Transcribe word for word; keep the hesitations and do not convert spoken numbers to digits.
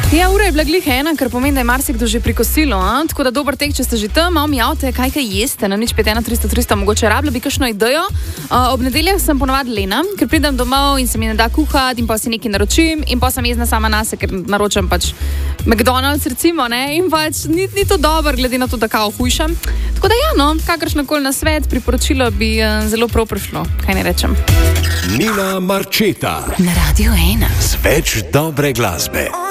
Ja, ura je bila glih ena, kar pomeni, da je marsikdo že pri kosilu, a? Tako da dober tek, če ste že tam, malo mi avte, kaj kaj jeste, na nič pet ena tristo tristo, mogoče rabila bi kakšno idejo. Uh, ob nedeljah sem ponovadi lena, ker pridem domov in se mi ne da kuhati in pa si nekaj naročim in pa sem jezna sama nase, ker naročam pač McDonald's recimo, ne, in pač ni, ni to dobro, glede na to, da kao hujšam. Tako da ja, no, kakršnakoli na svet, priporočilo bi uh, zelo prav prišlo, kaj ne rečem. Nina Marčeta Na Radio ena. z več dobre glasbe.